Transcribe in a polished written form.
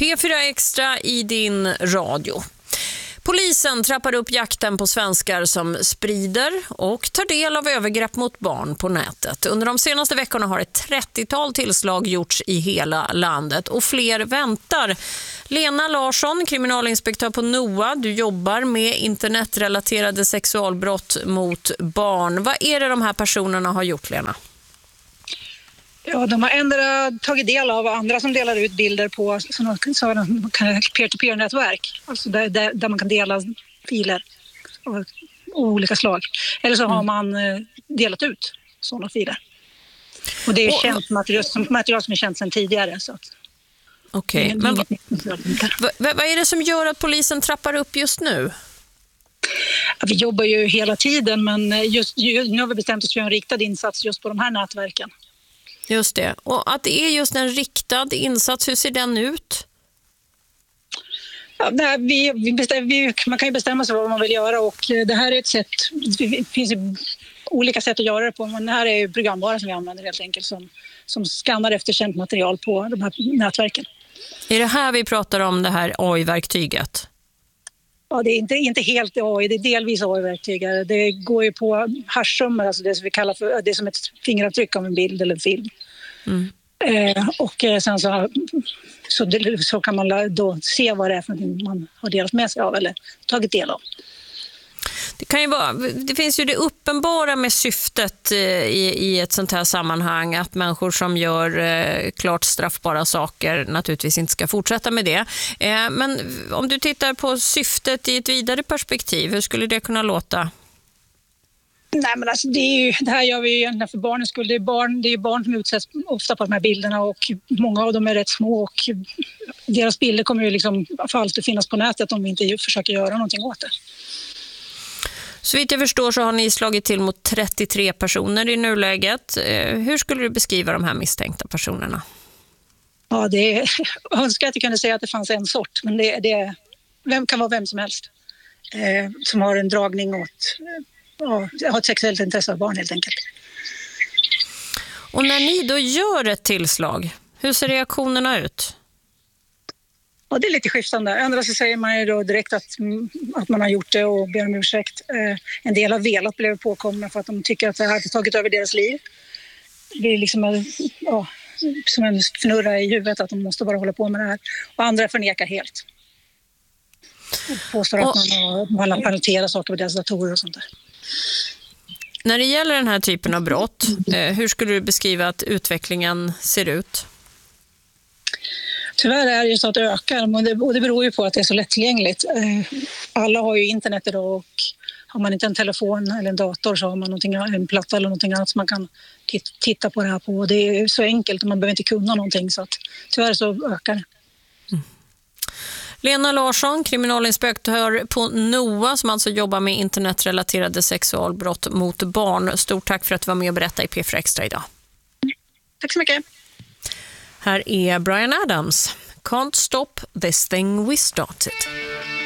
P4 Extra i din radio. Polisen trappar upp jakten på svenskar som sprider och tar del av övergrepp mot barn på nätet. Under de senaste veckorna har ett 30-tal tillslag gjorts i hela landet och fler väntar. Lena Larsson, kriminalinspektör på NOA, du jobbar med internetrelaterade sexualbrott mot barn. Vad är det de här personerna har gjort, Lena? Ja, de har ändå tagit del av andra som delar ut bilder på sådana peer-to-peer-nätverk. Alltså där man kan dela filer av olika slag. Eller så har man delat ut sådana filer. Och det är känt material som är känt sedan tidigare. Okej, men vad är det som gör att polisen trappar upp just nu? Ja, vi jobbar ju hela tiden, men nu har vi bestämt oss för en riktad insats just på de här nätverken. Just det. Och att det är just en riktad insats, hur ser den ut? Ja, man kan ju bestämma sig vad man vill göra, och det här är ett sätt, det finns ju olika sätt att göra det på, men det här är ju programvara som vi använder helt enkelt som skannar efter känt material på de här nätverken. Är det här vi pratar om, det här AI-verktyget? Ja, det är inte helt AI, det är delvis AI-verktyg. Det går ju på hashsummor, alltså det som vi kallar för, det är som ett fingeravtryck av en bild eller en film. Och sen så kan man då se vad det är för någonting man har delat med sig av eller tagit del av. Det finns ju det uppenbara med syftet i ett sånt här sammanhang, att människor som gör klart straffbara saker naturligtvis inte ska fortsätta med det. Men om du tittar på syftet i ett vidare perspektiv, hur skulle det kunna låta? Nej, men alltså det här gör vi ju egentligen för barnens skull. Det är barn som utsätts ofta på de här bilderna, och många av dem är rätt små, och deras bilder kommer ju liksom för alltid finnas på nätet om vi inte försöker göra någonting åt det. Så vitt jag förstår så har ni slagit till mot 33 personer i nuläget. Hur skulle du beskriva de här misstänkta personerna? Ja, jag önskar att jag kunde säga att det fanns en sort, men vem kan vara vem som helst som har en dragning åt, har ett sexuellt intresse av barn helt enkelt. Och när ni då gör ett tillslag, hur ser reaktionerna ut? Ja, det är lite skiftande. Ändå så säger man ju då direkt att man har gjort det och ber om ursäkt. En del har velat bli påkomna för att de tycker att det här har tagit över deras liv. Det är liksom som en fnurra i huvudet att de måste bara hålla på med det här. Och andra förnekar helt. Och påstår att man har parenterat saker på deras datorer och sånt där. När det gäller den här typen av brott, hur skulle du beskriva att utvecklingen ser ut? Tyvärr är det ju så att det ökar, och det beror ju på att det är så lättillgängligt. Alla har ju internet idag, och har man inte en telefon eller en dator så har man en platta eller någonting annat som man kan titta på det här på. Det är så enkelt och man behöver inte kunna någonting, så att tyvärr så ökar det. Lena Larsson, kriminalinspektör på NOA, som alltså jobbar med internetrelaterade sexualbrott mot barn. Stort tack för att du var med och berättade i P4 Extra idag. Tack så mycket. Här är Bryan Adams. Can't stop this thing we started.